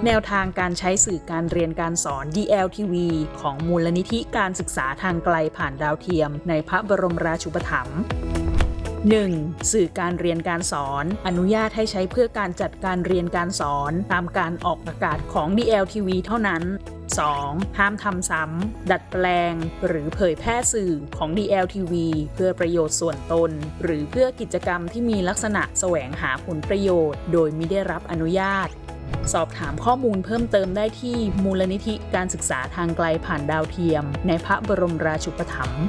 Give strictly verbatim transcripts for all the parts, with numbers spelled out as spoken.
แนวทางการใช้สื่อการเรียนการสอน ดี แอล ที วี ของมูลนิธิการศึกษาทางไกลผ่านดาวเทียมในพระบรมราชูปถัมภ์ หนึ่ง. สื่อการเรียนการสอนอนุญาตให้ใช้เพื่อการจัดการเรียนการสอนตามการออกอากาศของ ดี แอล ที วี เท่านั้น สอง. ห้ามทำซ้ำดัดแปลงหรือเผยแพร่สื่อของ ดี แอล ที วี เพื่อประโยชน์ส่วนตนหรือเพื่อกิจกรรมที่มีลักษณะแสวงหาผลประโยชน์โดยมิได้รับอนุญาตสอบถามข้อมูลเพิ่มเติมได้ที่มูลนิธิการศึกษาทางไกลผ่านดาวเทียมในพระบรมราชูปถัมภ์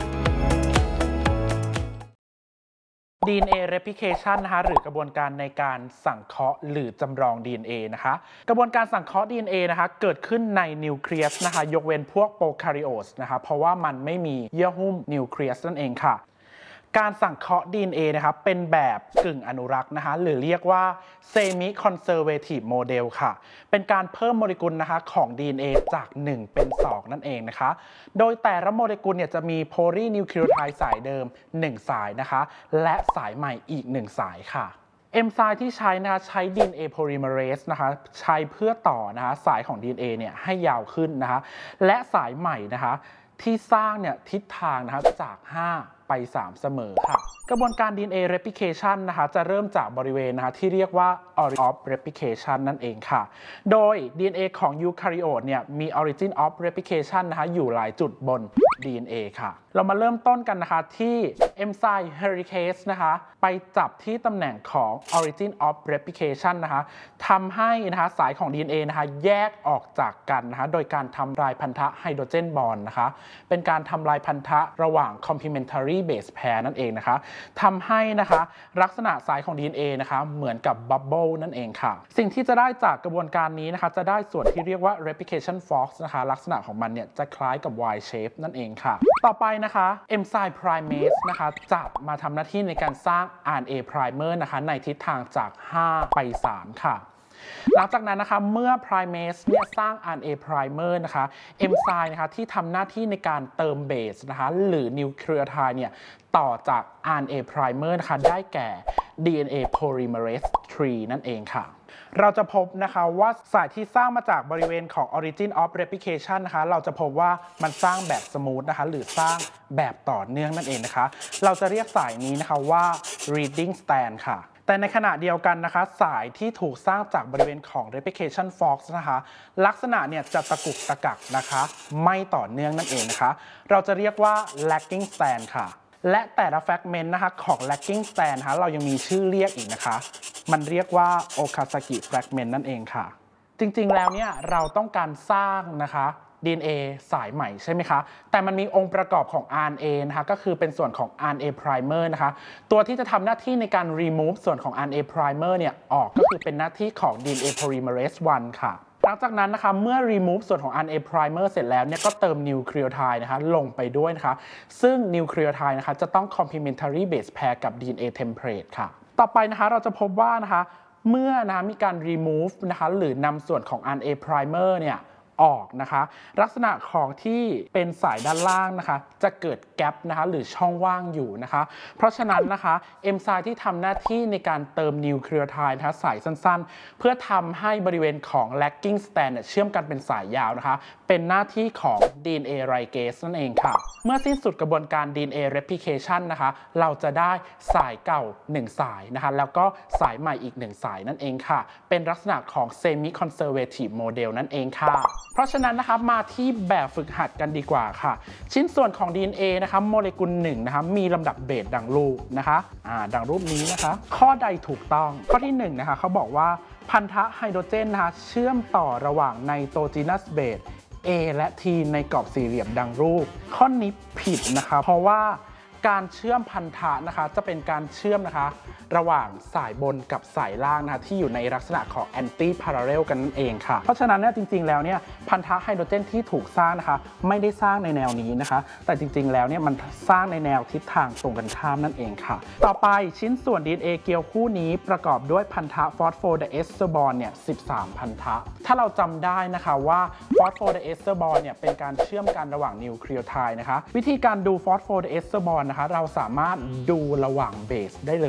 ดี เอ็น เอ replication นะคะหรือกระบวนการในการสังเคราะห์หรือจำลอง ดี เอ็น เอ นะคะกระบวนการสังเคราะห์ ดี เอ็น เอ นะคะเกิดขึ้นในนิวเคลียสนะคะยกเว้นพวกโปรคาริโอตนะคะเพราะว่ามันไม่มีเยื่อหุ้มนิวเคลียสนั่นเองค่ะการสังเคราะห์ ดี เอ็น เอ นะครับเป็นแบบกึ่งอนุรักษ์นะคะหรือเรียกว่า semi conservative model ค่ะเป็นการเพิ่มโมเลกุลนะคะของ ดี เอ็น เอ จากหนึ่งเป็นสองนั่นเองนะคะโดยแต่ละโมเลกุลเนี่ยจะมีโพลีนิวคลีโอไทด์สายเดิมหนึ่งสายนะคะและสายใหม่อีกหนึ่งสายค่ะเอนไซม์ที่ใช้นะคะใช้ ดี เอ็น เอ polymerase นะคะใช้เพื่อต่อนะคะสายของ ดี เอ็น เอ เนี่ยให้ยาวขึ้นนะคะและสายใหม่นะคะที่สร้างเนี่ยทิศทางนะคะจากห้าไปสามเสมอค่ะกระบวนการ ดี เอ็น เอ replication นะคะจะเริ่มจากบริเวณนะคะที่เรียกว่า origin of replication นั่นเองค่ะโดย ดี เอ็น เอ ของ eukaryote เนี่ยมี origin of replication นะคะอยู่หลายจุดบน ดี เอ็น เอ ค่ะเรามาเริ่มต้นกันนะคะที่ enzyme helicase นะคะไปจับที่ตำแหน่งของ origin of replication นะคะทำให้นะคะสายของ ดี เอ็น เอ นะคะแยกออกจากกันนะคะโดยการทำลายพันธะไฮโดรเจนบอนด์นะคะเป็นการทำลายพันธะระหว่าง complementary base pair นั่นเองนะคะทำให้นะคะลักษณะสายของ ดี เอ็น เอ นะคะเหมือนกับบับเบิลนั่นเองค่ะสิ่งที่จะได้จากกระบวนการนี้นะคะจะได้ส่วนที่เรียกว่า replication fork นะคะลักษณะของมันเนี่ยจะคล้ายกับ Y shape นั่นเองค่ะต่อไปนะคะ enzyme primase นะคะจะมาทำหน้าที่ในการสร้าง อาร์ เอ็น เอ primer นะคะในทิศทางจากห้าไปสามค่ะหลังจากนั้นนะคะเมื่อ primase เนี่ยสร้าง อาร์ เอ็น เอ primer นะคะเอนไซม์นะคะที่ทำหน้าที่ในการเติมเบสนะคะหรือนิวเคลีโอไทด์เนี่ยต่อจาก อาร์ เอ็น เอ primer นะคะได้แก่ ดี เอ็น เอ polymerase สามนั่นเองค่ะเราจะพบนะคะว่าสายที่สร้างมาจากบริเวณของ origin of replication นะคะเราจะพบว่ามันสร้างแบบสมูทนะคะหรือสร้างแบบต่อเนื่องนั่นเองนะคะเราจะเรียกสายนี้นะคะว่า reading stand ค่ะแต่ในขณะเดียวกันนะคะสายที่ถูกสร้างจากบริเวณของ replication fork นะคะลักษณะเนี่ยจะตะกุกตะกักนะคะไม่ต่อเนื่องนั่นเองนะคะเราจะเรียกว่า lagging stand ค่ะและแต่ละแฟกเมนต์นะคะของ lagging stand นะคะเรายังมีชื่อเรียกอีกนะคะมันเรียกว่า Okazaki fragment นั่นเองค่ะจริงๆแล้วเนี่ยเราต้องการสร้างนะคะ ดี เอ็น เอ สายใหม่ใช่ไหมคะแต่มันมีองค์ประกอบของ อาร์ เอ็น เอ นะคะก็คือเป็นส่วนของ อาร์ เอ็น เอ primer นะคะตัวที่จะทำหน้าที่ในการ remove ส่วนของ อาร์ เอ็น เอ primer เนี่ยออกก็คือเป็นหน้าที่ของ ดี เอ็น เอ polymerase หนึ่ง ค่ะหลังจากนั้นนะคะเมื่อ remove ส่วนของ อาร์ เอ็น เอ primer เสร็จแล้วเนี่ยก็เติม nucleotide นะคะลงไปด้วยนะคะซึ่ง nucleotide นะคะจะต้อง complementary base pair กับ ดี เอ็น เอ template ค่ะต่อไปนะคะเราจะพบว่านะคะเมื่อนะมีการ remove นะคะหรือนำส่วนของ อาร์ เอ็น เอ primer เนี่ยออกนะคะลักษณะของที่เป็นสายด้านล่างนะคะจะเกิดแกปนะคะหรือช่องว่างอยู่นะคะเพราะฉะนั้นนะคะเอนไซม์ที่ทำหน้าที่ในการเติมนิวเคลีโอไทด์นะคะสายสั้นๆเพื่อทำให้บริเวณของ lagging stand เชื่อมกันเป็นสายยาวนะคะเป็นหน้าที่ของ ดี เอ็น เอ ligase นั่นเองค่ะเมื่อสิ้นสุดกระบวนการ ดี เอ็น เอ replication นะคะเราจะได้สายเก่าหนึ่งสายนะคะแล้วก็สายใหม่อีกหนึ่งสายนั่นเองค่ะเป็นลักษณะของ semi conservative model นั่นเองค่ะเพราะฉะนั้นนะคะมาที่แบบฝึกหัดกันดีกว่าค่ะชิ้นส่วนของ ดี เอ็น เอ นะคะโมเลกุลหนึ่งนะคะมีลำดับเบสดังรูปนะคะอ่าดังรูปนี้นะคะข้อใดถูกต้องข้อที่หนึ่งนะคะเขาบอกว่าพันธะไฮโดรเจนนะคะเชื่อมต่อระหว่างไนโตรจีนัสเบส A และ T ในกรอบสี่เหลี่ยมดังรูปข้อนี้ผิดนะคะเพราะว่าการเชื่อมพันธะนะคะจะเป็นการเชื่อมนะคะระหว่างสายบนกับสายล่างนะคะที่อยู่ในลักษณะของ anti parallel กันนั่นเองค่ะเพราะฉะนั้นเนี่ยจริงๆแล้วเนี่ยพันธะไฮโดรเจนที่ถูกสร้างนะคะไม่ได้สร้างในแนวนี้นะคะแต่จริงๆแล้วเนี่ยมันสร้างในแนวทิศทางตรงกันข้ามนั่นเองค่ะต่อไปชิ้นส่วน ดี เอ็น เอ เกลียวคู่นี้ประกอบด้วยพันธะฟอสโฟไดเอสเตอร์บอนด์เนี่ยสิบสามพันธะถ้าเราจำได้นะคะว่าฟอสโฟไดเอสเตอร์บอนด์เนี่ยเป็นการเชื่อมกันระหว่างนิวเคลีโอไทด์นะคะวิธีการดูฟอสโฟไดเอสเตอร์บอนด์นะคะเราสามารถดูระหว่างเบสได้เลยนะคะ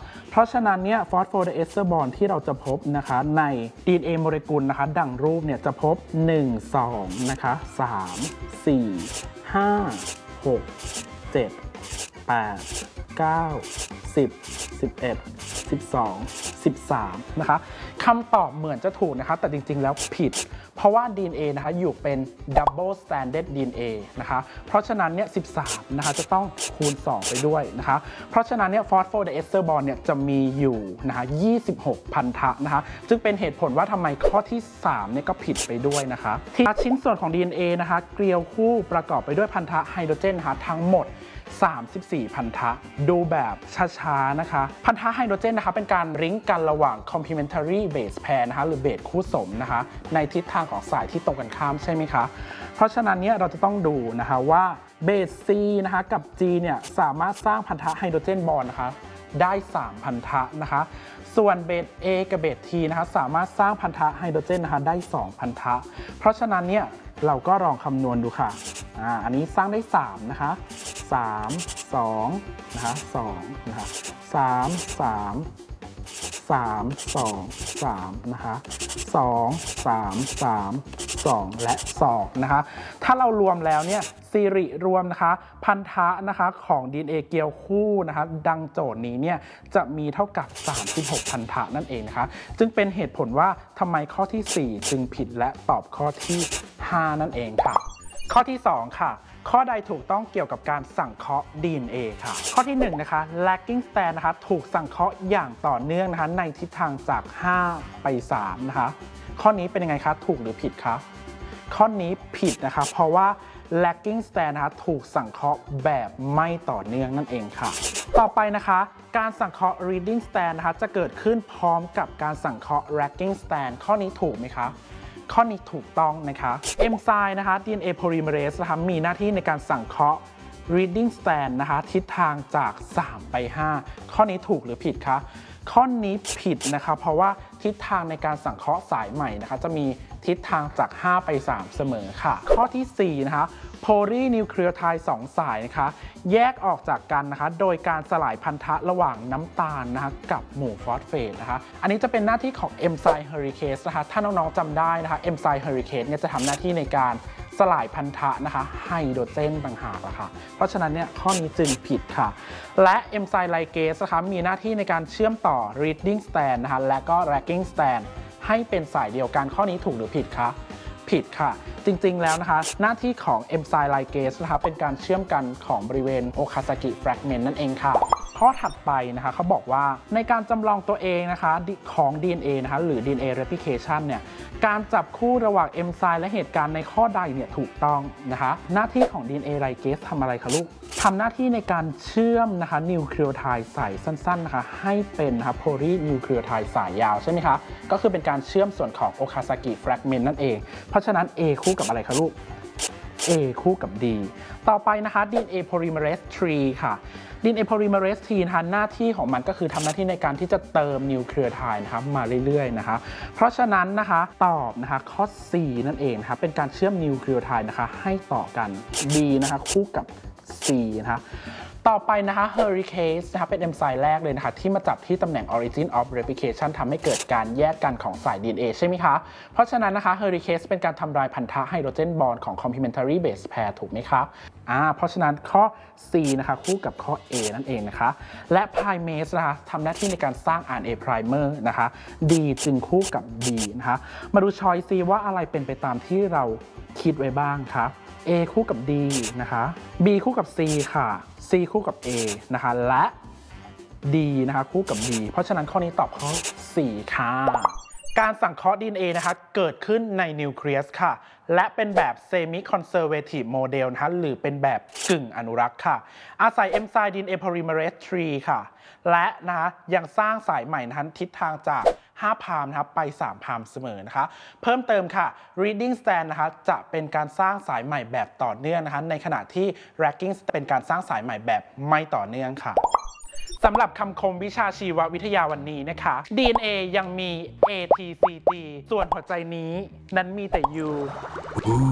เพราะฉะนั้นเนี่ยฟอสโฟไดเอสเตอร์บอนด์ที่เราจะพบนะคะใน ดี เอ็น เอ โมเลกุลนะคะดังรูปเนี่ยจะพบหนึ่ง สองนะคะสาม สี่ ห้า หก เจ็ด แปด เก้า สิบ สิบเอ็ด สิบสอง สิบสามนะคะคำตอบเหมือนจะถูกนะคะแต่จริงๆแล้วผิดเพราะว่า ดี เอ็น เอ นะคะอยู่เป็น double stranded ดี เอ็น เอ นะคะเพราะฉะนั้นเนี่ยสิบสามนะคะจะต้องคูณสองไปด้วยนะคะเพราะฉะนั้นเนี่ยฟอสโฟไดเอสเตอร์บอนด์เนี่ยจะมีอยู่นะคะยี่สิบหกพันธะนะคะจึงเป็นเหตุผลว่าทำไมข้อที่สามเนี่ยก็ผิดไปด้วยนะคะที่ชิ้นส่วนของ ดี เอ็น เอ นะคะเกลียวคู่ประกอบไปด้วยพันธะไฮโดรเจนนะคะทั้งหมดสามสิบสี่พันธะดูแบบช้าๆนะคะพันธะไฮโดรเจนนะคะเป็นการริงก์กันระหว่าง complementary base pair นะคะหรือเบสคู่สมนะคะในทิศทางของสายที่ตรงกันข้ามใช่ไหมคะเพราะฉะนั้นเนี่ยเราจะต้องดูนะคะว่าเบส C นะคะกับ G เนี่ยสามารถสร้างพันธะไฮโดรเจนบอนด์นะคะได้สามพันธะนะคะส่วนเบส A กับเบส T นะคะสามารถสร้างพันธะไฮโดรเจนนะคะได้สองพันธะเพราะฉะนั้นเนี่ยเราก็ลองคำนวณดูค่ะอ่าอันนี้สร้างได้สามนะคะสาม สองนะคะสองนะคะสาม สาม สาม สอง สามนะคะสอง สาม สาม สองและสองนะคะถ้าเรารวมแล้วเนี่ยสิริรวมนะคะพันธะนะคะของ ดี เอ็น เอ เกลียวคู่นะคะดังโจทย์นี้เนี่ยจะมีเท่ากับสามสิบหกพันธะนั่นเองนะคะจึงเป็นเหตุผลว่าทำไมข้อที่สี่จึงผิดและตอบข้อที่ห้านั่นเองค่ะข้อที่สองค่ะข้อใดถูกต้องเกี่ยวกับการสังเคราะห์ ดี เอ็น เอ ค่ะข้อที่หนึ่งนะคะ lagging strand นะคะถูกสังเคราะห์อย่างต่อเนื่องนะคะในทิศทางจากห้าไปสามนะคะข้อนี้เป็นยังไงคะถูกหรือผิดคะข้อนี้ผิดนะคะเพราะว่า lagging strand นะคะถูกสังเคราะห์แบบไม่ต่อเนื่องนั่นเองค่ะต่อไปนะคะการสังเคราะห์ reading strand นะคะจะเกิดขึ้นพร้อมกับการสังเคราะห์ lagging strand ข้อนี้ถูกไหมคะข้อนี้ถูกต้องนะคะเอนไซม์นะคะ ดี เอ็น เอ polymerase นะคะมีหน้าที่ในการสังเคราะห์ reading strand นะคะทิศทางจากสามไปห้าข้อนี้ถูกหรือผิดคะข้อนี้ผิดนะคะเพราะว่าทิศทางในการสังเคราะห์สายใหม่นะคะจะมีทิศทางจากห้าไปสามเสมอค่ะข้อที่สี่นะคะโพลีนิวเคลียไทด์สองสายนะคะแยกออกจากกันนะคะโดยการสลายพันธะระหว่างน้ำตาลนะคะกับหมู่ฟอสเฟตนะคะอันนี้จะเป็นหน้าที่ของเอนไซม์เฮอริเคสนะคะถ้าน้องๆจำได้นะคะเอนไซม์เฮอริเคสเนี่ยจะทำหน้าที่ในการสลายพันธะนะคะไฮโดรเจนต่างหากละค่ะเพราะฉะนั้นเนี่ยข้อนี้จึงผิดค่ะและเอนไซม์ไลเกสนะคะมีหน้าที่ในการเชื่อมต่อ reading strand นะคะและก็ lagging strand ให้เป็นสายเดียวกันข้อนี้ถูกหรือผิดคะผิดค่ะจริงๆแล้วนะคะหน้าที่ของเอนไซม์ไลเกสนะคะเป็นการเชื่อมกันของบริเวณโอคาซากิแฟรกเมนต์นั่นเองค่ะข้อถัดไปนะคะเขาบอกว่าในการจำลองตัวเองนะคะของ ดี เอ็น เอ นะคะหรือ ดี เอ็น เอ replication เนี่ยการจับคู่ระหว่างเอนไซม์และเหตุการณ์ในข้อใดเนี่ยถูกต้องนะคะหน้าที่ของ ดี เอ็น เอ ligase ทำอะไรคะลูกทำหน้าที่ในการเชื่อมนะคะนิวเคลียไทด์สายสั้นๆนะคะให้เป็นนะคะโพลีนิวเคลียไทด์สายยาวใช่ไหมคะก็คือเป็นการเชื่อมส่วนของโอคาซากิแฟรกเมนต์นั่นเองเพราะฉะนั้น A คู่กับอะไรคะลูก A คู่กับ D ต่อไปนะคะ ดี เอ็น เอ polymerase สามค่ะ ดี เอ็น เอ polymerase สามนะคะหน้าที่ของมันก็คือทำหน้าที่ในการที่จะเติมนิวเคลียไทด์นะคะมาเรื่อยๆนะคะเพราะฉะนั้นนะคะตอบนะคะข้อ C นั่นเองนะคะเป็นการเชื่อมนิวเคลียไทด์นะคะให้ต่อกัน B นะคะคู่กับ C นะคะต่อไปนะคะ Huricase นะคะเป็นเอนไซม์แรกเลยนะคะที่มาจับที่ตำแหน่ง origin of replication ทำให้เกิดการแยกกันของสาย ดี เอ็น เอ ใช่ไหมคะเพราะฉะนั้นนะคะ Huricase เป็นการทำลายพันธะไฮโดรเจนบอนด์ของ complementary base pair ถูกไหมคะอ่าเพราะฉะนั้นข้อ C นะคะคู่กับข้อ A นั่นเองนะคะและ Primase นะคะทำหน้าที่ในการสร้าง อาร์ เอ็น เอ primer นะคะ D จึงคู่กับ B นะคะมาดูช้อยซีว่าอะไรเป็นไปตามที่เราคิดไว้บ้างคะA คู่กับ D นะคะ B คู่กับ C ค่ะ C คู่กับ A นะคะและ D นะคะคู่กับ B เพราะฉะนั้นข้อนี้ตอบข้อ สี่ค่ะการสังเคราะห์ ดี เอ็น เอ นะคะเกิดขึ้นในนิวเคลียสค่ะและเป็นแบบ semi conservative model นะคะหรือเป็นแบบกึ่งอนุรักษ์ค่ะอาศัยเอนไซม์ ดี เอ็น เอ polymerase สามค่ะและนะคะยังสร้างสายใหม่นะคะทิศทางจากห้าพามนะครับไปสามพามเสมอนะคะเพิ่มเติมค่ะ reading strand นะคะจะเป็นการสร้างสายใหม่แบบต่อเนื่องนะคะในขณะที่ lagging เป็นการสร้างสายใหม่แบบไม่ต่อเนื่องค่ะสำหรับคำคมวิชาชีววิทยาวันนี้นะคะ ดี เอ็น เอ ยังมี เอ ที ซี จี ส่วนหัวใจนี้นั้นมีแต่ U